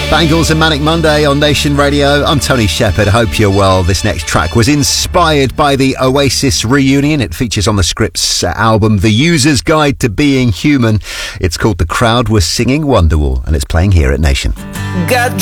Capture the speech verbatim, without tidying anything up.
Bangles and Manic Monday on Nation Radio. I'm Tony Shepherd. Hope you're well. This next track was inspired by the Oasis reunion. It features on the Scripts album, The User's Guide to Being Human. It's called The Crowd Was Singing Wonderwall, and it's playing here at Nation. Got